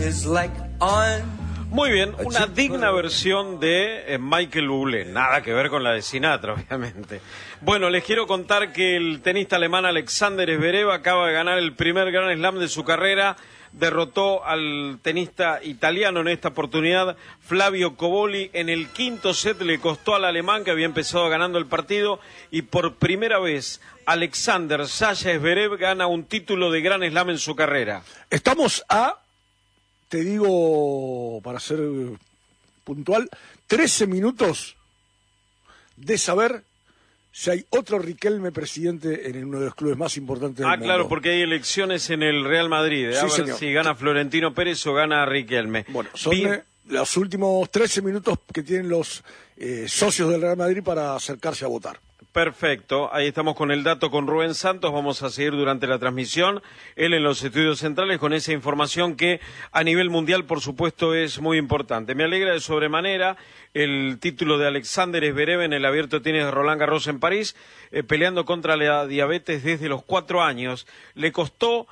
Muy bien, una digna versión de Michael Bublé, nada que ver con la de Sinatra, obviamente. Bueno, les quiero contar que el tenista alemán Alexander Zverev acaba de ganar el primer Grand Slam de su carrera, derrotó al tenista italiano en esta oportunidad, Flavio Cobolli, en el quinto set le costó al alemán que había empezado ganando el partido y por primera vez Alexander Sasha Zverev gana un título de Grand Slam en su carrera. Estamos te digo, para ser puntual, 13 minutos de saber si hay otro Riquelme presidente en uno de los clubes más importantes del mundo. Claro, porque hay elecciones en el Real Madrid. A ver señor. Si gana Florentino Pérez o gana Riquelme. Bueno, son los últimos 13 minutos que tienen los socios del Real Madrid para acercarse a votar. Perfecto, ahí estamos con el dato con Rubén Santos, vamos a seguir durante la transmisión, él en los estudios centrales con esa información que a nivel mundial por supuesto es muy importante. Me alegra de sobremanera el título de Alexander Zverev en el Abierto de Tenis de Roland Garros en París, peleando contra la diabetes desde los 4 años. Le costó...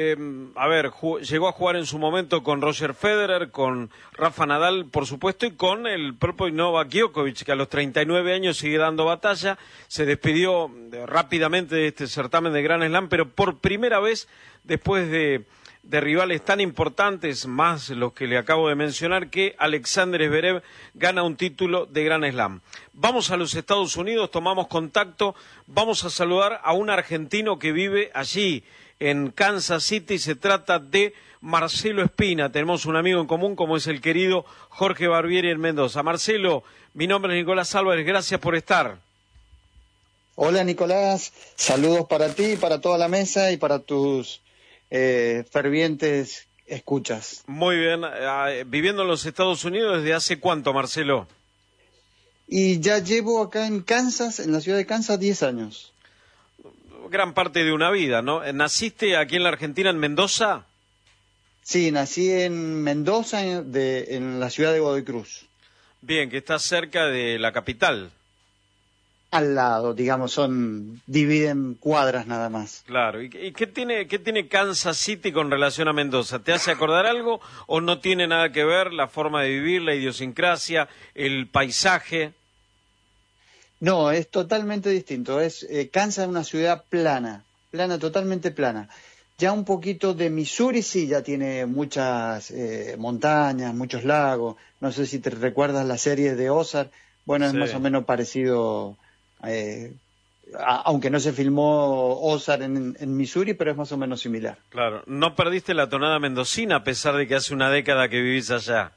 llegó a jugar en su momento con Roger Federer, con Rafa Nadal, por supuesto, y con el propio Novak Djokovic, que a los 39 años sigue dando batalla. Se despidió rápidamente de este certamen de Grand Slam, pero por primera vez, después de rivales tan importantes, más los que le acabo de mencionar, que Alexander Zverev gana un título de Grand Slam. Vamos a los Estados Unidos, tomamos contacto, vamos a saludar a un argentino que vive allí, en Kansas City. Se trata de Marcelo Espina. Tenemos un amigo en común como es el querido Jorge Barbieri en Mendoza. Marcelo, mi nombre es Nicolás Álvarez, gracias por estar. Hola Nicolás, saludos para ti, para toda la mesa y para tus fervientes escuchas. Muy bien, viviendo en los Estados Unidos, ¿desde hace cuánto, Marcelo? Y ya llevo acá en Kansas, en la ciudad de Kansas, 10 años. Gran parte de una vida, ¿no? ¿Naciste aquí en la Argentina, en Mendoza? Sí, nací en Mendoza, en la ciudad de Godoy Cruz. Bien, que está cerca de la capital. Al lado, digamos, dividen cuadras nada más. Claro, ¿y qué tiene Kansas City con relación a Mendoza? ¿Te hace acordar algo o no tiene nada que ver la forma de vivir, la idiosincrasia, el paisaje? No, es totalmente distinto. Kansas es una ciudad plana, totalmente plana. Ya un poquito de Missouri sí, ya tiene muchas montañas, muchos lagos. No sé si te recuerdas la serie de Ozark. Bueno, es más o menos parecido, aunque no se filmó Ozark en Missouri, pero es más o menos similar. Claro, no perdiste la tonada mendocina a pesar de que hace una década que vivís allá.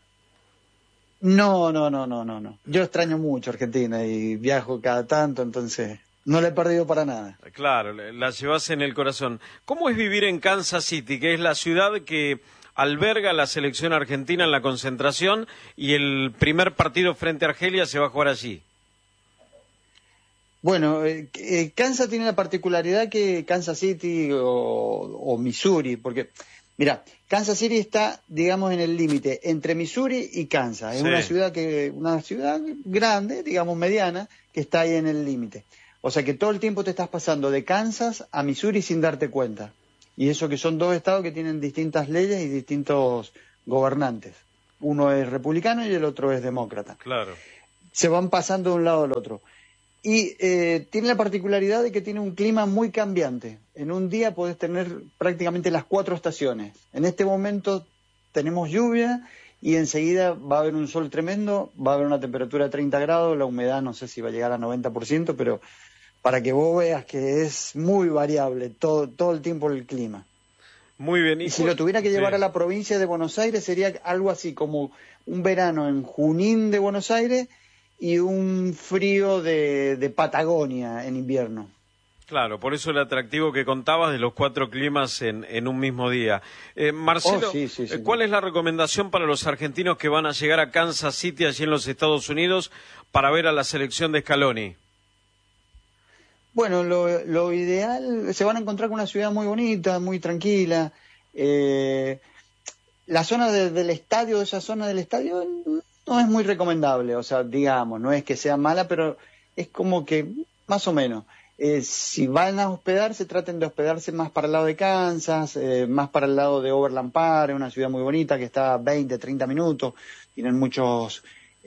No. Yo extraño mucho Argentina y viajo cada tanto, entonces no la he perdido para nada. Claro, la llevas en el corazón. ¿Cómo es vivir en Kansas City, que es la ciudad que alberga la selección argentina en la concentración y el primer partido frente a Argelia se va a jugar allí? Bueno, Kansas tiene la particularidad que Kansas City o Missouri, porque... Mira, Kansas City está, digamos, en el límite entre Missouri y Kansas. Es una ciudad grande, digamos, mediana, que está ahí en el límite. O sea que todo el tiempo te estás pasando de Kansas a Missouri sin darte cuenta. Y eso que son dos estados que tienen distintas leyes y distintos gobernantes. Uno es republicano y el otro es demócrata. Claro. Se van pasando de un lado al otro. Y tiene la particularidad de que tiene un clima muy cambiante. En un día podés tener prácticamente las 4 estaciones. En este momento tenemos lluvia y enseguida va a haber un sol tremendo, va a haber una temperatura de 30 grados, la humedad no sé si va a llegar a 90%, pero para que vos veas que es muy variable todo el tiempo el clima. Muy bien. Y si lo tuviera que llevar a la provincia de Buenos Aires sería algo así como un verano en Junín de Buenos Aires y un frío de Patagonia en invierno. Claro, por eso el atractivo que contabas de los 4 climas en un mismo día. Marcelo, sí. ¿Cuál es la recomendación para los argentinos que van a llegar a Kansas City, allí en los Estados Unidos, para ver a la selección de Scaloni? Bueno, lo ideal, se van a encontrar con una ciudad muy bonita, muy tranquila. La zona del estadio, esa zona del estadio no es muy recomendable, o sea, digamos, no es que sea mala, pero es como que más o menos. si van a hospedarse, traten de hospedarse más para el lado de Kansas, más para el lado de Overland Park, es una ciudad muy bonita que está a 20, 30 minutos, tienen muchos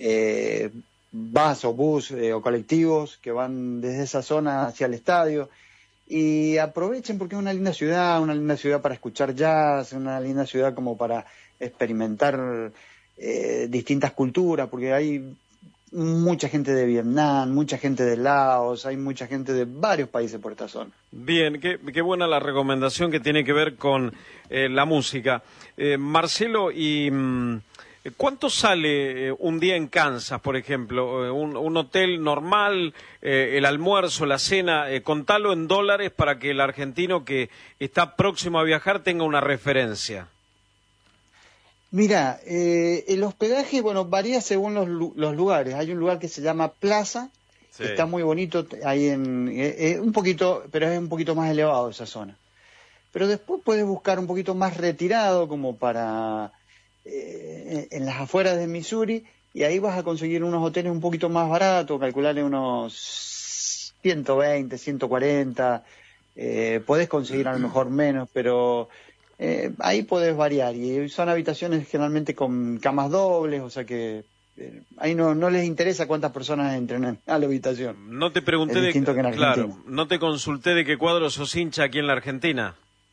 bus o colectivos que van desde esa zona hacia el estadio, y aprovechen porque es una linda ciudad para escuchar jazz, una linda ciudad como para experimentar distintas culturas, porque hay mucha gente de Vietnam, mucha gente de Laos, hay mucha gente de varios países por esta zona. Bien, qué buena la recomendación que tiene que ver con la música. Marcelo, ¿y cuánto sale un día en Kansas, por ejemplo? Un hotel normal, el almuerzo, la cena, contalo en dólares para que el argentino que está próximo a viajar tenga una referencia. Mira, el hospedaje, bueno, varía según los lugares. Hay un lugar que se llama Plaza, sí, que está muy bonito, ahí un poquito, pero es un poquito más elevado esa zona. Pero después puedes buscar un poquito más retirado, como para en las afueras de Missouri, y ahí vas a conseguir unos hoteles un poquito más baratos, calcularle unos 120, 140, podés conseguir a lo mejor menos, pero ahí podés variar, y son habitaciones generalmente con camas dobles, o sea que ahí no les interesa cuántas personas entren a la habitación. No te pregunté claro, no te consulté de qué cuadro sos hincha aquí en la Argentina.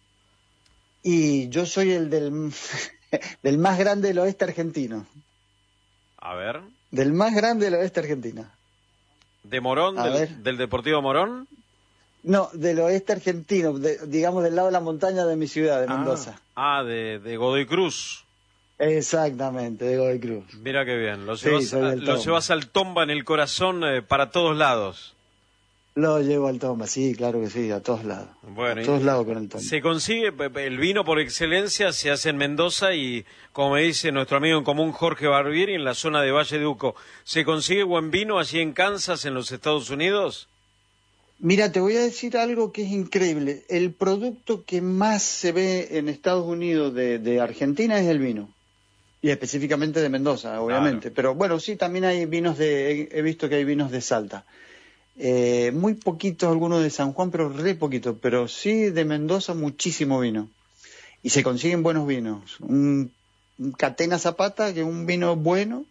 Y yo soy el del más grande del oeste argentino. A ver. Del más grande del oeste argentino. ¿De Morón? ¿Del Deportivo Morón? No, del oeste argentino, digamos del lado de la montaña de mi ciudad, de Mendoza. De Godoy Cruz. Exactamente, de Godoy Cruz. Mira qué bien, lo llevas al Tomba en el corazón para todos lados. Lo llevo al Tomba, sí, claro que sí, a todos lados. Bueno, a todos lados con el Tomba. Se consigue, el vino por excelencia se hace en Mendoza y, como me dice nuestro amigo en común Jorge Barbieri, en la zona de Valle de Uco, ¿se consigue buen vino allí en Kansas, en los Estados Unidos? Mira, te voy a decir algo que es increíble. El producto que más se ve en Estados Unidos de Argentina es el vino. Y específicamente de Mendoza, obviamente. Claro. Pero bueno, sí, también hay vinos he visto que hay vinos de Salta. Muy poquitos algunos de San Juan, pero re poquitos. Pero sí de Mendoza muchísimo vino. Y se consiguen buenos vinos. Un Catena Zapata, que es un vino bueno.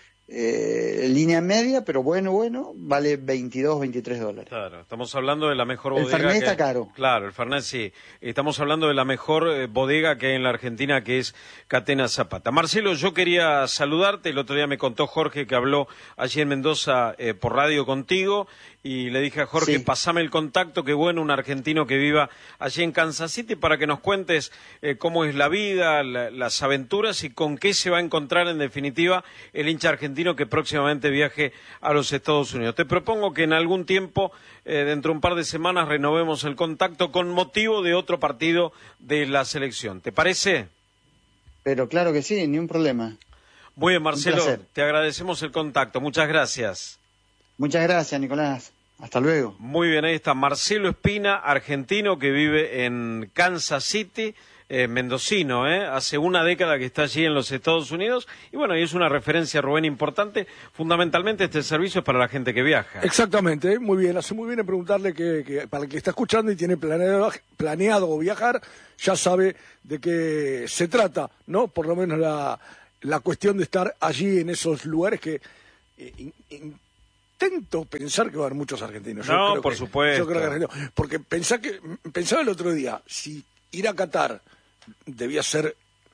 Línea media, pero bueno, vale $22-23. Claro, estamos hablando de la mejor bodega. El Fernet está caro. Claro, el Fernet sí. Estamos hablando de la mejor bodega que hay en la Argentina, que es Catena Zapata. Marcelo, yo quería saludarte. El otro día me contó Jorge que habló allí en Mendoza por radio contigo. Y le dije a Jorge, sí, pasame el contacto, qué bueno un argentino que viva allí en Kansas City para que nos cuentes cómo es la vida, las aventuras y con qué se va a encontrar en definitiva el hincha argentino que próximamente viaje a los Estados Unidos. Te propongo que en algún tiempo, dentro de un par de semanas, renovemos el contacto con motivo de otro partido de la selección. ¿Te parece? Pero claro que sí, ni un problema. Muy bien, Marcelo, te agradecemos el contacto. Muchas gracias. Muchas gracias, Nicolás. Hasta luego. Muy bien, ahí está Marcelo Espina, argentino que vive en Kansas City, mendocino, hace una década que está allí en los Estados Unidos. Y bueno, y es una referencia, Rubén, importante. Fundamentalmente este servicio es para la gente que viaja. Exactamente, muy bien. Hace muy bien en preguntarle que para el que está escuchando y tiene planeado viajar, ya sabe de qué se trata, ¿no? Por lo menos la cuestión de estar allí en esos lugares que... Intento pensar que va a haber muchos argentinos. No, por supuesto. Yo creo que porque pensaba el otro día, si ir a Qatar debía ser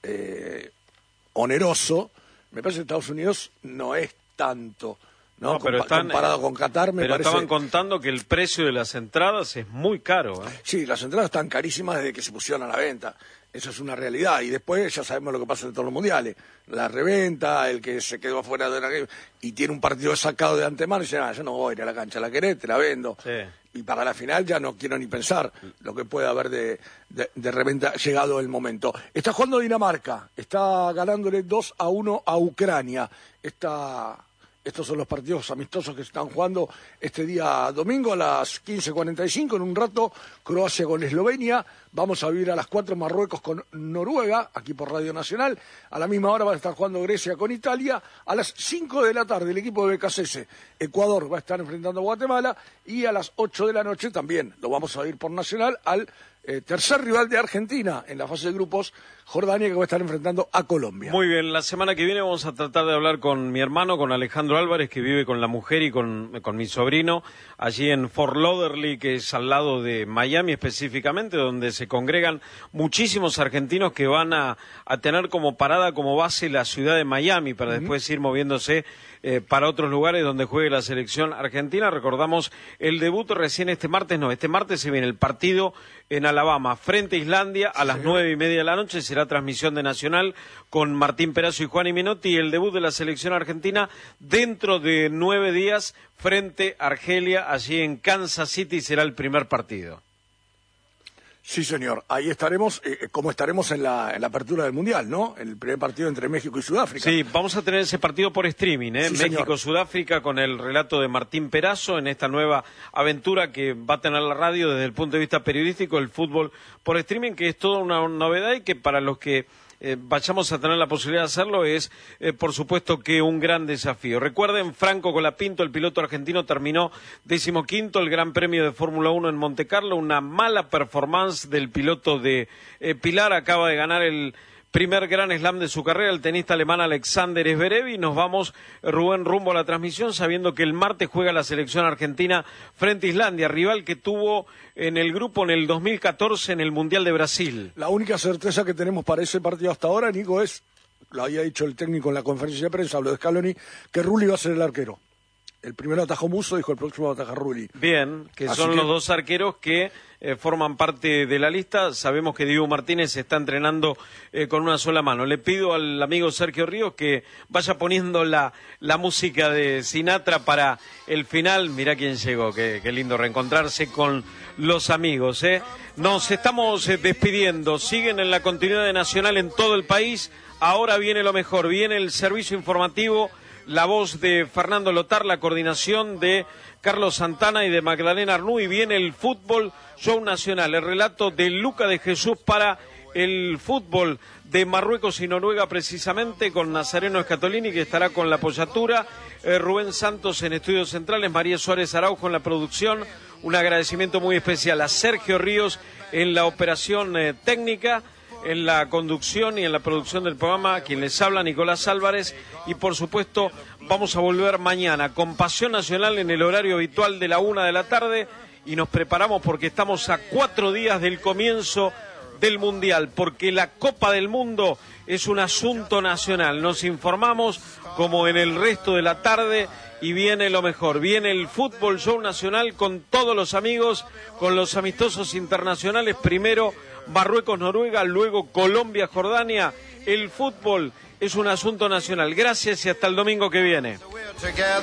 oneroso, me parece que Estados Unidos no es tanto, ¿no? Pero comparado con Qatar, me parece... estaban contando que el precio de las entradas es muy caro, ¿eh? Sí, las entradas están carísimas desde que se pusieron a la venta. Eso es una realidad. Y después ya sabemos lo que pasa en todos los mundiales. La reventa, el que se quedó afuera y tiene un partido sacado de antemano y dice, yo no voy a ir a la cancha, la querés, te la vendo. Sí. Y para la final ya no quiero ni pensar lo que puede haber de reventa llegado el momento. Está jugando Dinamarca, está ganándole 2-1 a Ucrania. Esta Estos son los partidos amistosos que se están jugando este día domingo a las 15:45. En un rato, Croacia con Eslovenia. Vamos a vivir a las 4 Marruecos con Noruega, aquí por Radio Nacional. A la misma hora va a estar jugando Grecia con Italia. A las 5 de la tarde, el equipo de BKCS, Ecuador, va a estar enfrentando a Guatemala. Y a las 8 de la noche también lo vamos a ver por Nacional al tercer rival de Argentina en la fase de grupos, Jordania, que va a estar enfrentando a Colombia. Muy bien, la semana que viene vamos a tratar de hablar con mi hermano, con Alejandro Álvarez, que vive con la mujer y con mi sobrino, allí en Fort Lauderdale, que es al lado de Miami específicamente, donde se congregan muchísimos argentinos que van a tener como parada, como base, la ciudad de Miami, para después ir moviéndose para otros lugares donde juegue la selección argentina. Recordamos el debut recién este martes se viene el partido en Alabama frente a Islandia a las 9:30 de la noche. Será transmisión de Nacional con Martín Perazo y Juan Menotti, y el debut de la selección argentina dentro de 9 días frente a Argelia, allí en Kansas City será el primer partido. Sí, señor. Ahí estaremos, como estaremos en la apertura del Mundial, ¿no? En el primer partido entre México y Sudáfrica. Sí, vamos a tener ese partido por streaming, ¿eh? Sí, México-Sudáfrica, con el relato de Martín Perazo en esta nueva aventura que va a tener la radio desde el punto de vista periodístico, el fútbol por streaming, que es toda una novedad y que para los que vayamos a tener la posibilidad de hacerlo es, por supuesto, que un gran desafío. Recuerden, Franco Colapinto, el piloto argentino, terminó 15º el Gran Premio de Fórmula 1 en Montecarlo. Una mala performance del piloto de Pilar. Acaba de ganar el primer Grand Slam de su carrera, el tenista alemán Alexander Zverev. Y nos vamos, Rubén, rumbo a la transmisión, sabiendo que el martes juega la selección argentina frente a Islandia, rival que tuvo en el grupo en el 2014 en el Mundial de Brasil. La única certeza que tenemos para ese partido hasta ahora, Nico, es, lo había dicho el técnico en la conferencia de prensa, habló de Scaloni, que Rulli va a ser el arquero. El primero atajó Musso, dijo el próximo ataja Rulli. Bien, que son los dos arqueros que forman parte de la lista. Sabemos que Diego Martínez se está entrenando con una sola mano. Le pido al amigo Sergio Ríos que vaya poniendo la música de Sinatra para el final. Mirá quién llegó, qué lindo reencontrarse con los amigos, ¿eh? Nos estamos despidiendo. Siguen en la continuidad de Nacional en todo el país. Ahora viene lo mejor, viene el servicio informativo. La voz de Fernando Lotar, la coordinación de Carlos Santana y de Magdalena Arnú, y viene el fútbol show nacional, el relato de Luca de Jesús para el fútbol de Marruecos y Noruega, precisamente con Nazareno Escatolini, que estará con la apoyatura, Rubén Santos en Estudios Centrales, María Suárez Araujo en la producción. Un agradecimiento muy especial a Sergio Ríos en la operación técnica, en la conducción y en la producción del programa, quien les habla, Nicolás Álvarez, y por supuesto vamos a volver mañana con Pasión Nacional en el horario habitual de la 1 de la tarde, y nos preparamos porque estamos a 4 días del comienzo del Mundial, porque la Copa del Mundo es un asunto nacional. Nos informamos como en el resto de la tarde y viene lo mejor, viene el fútbol show nacional con todos los amigos, con los amistosos internacionales, primero Marruecos-Noruega, luego Colombia-Jordania. El fútbol es un asunto nacional. Gracias y hasta el domingo que viene.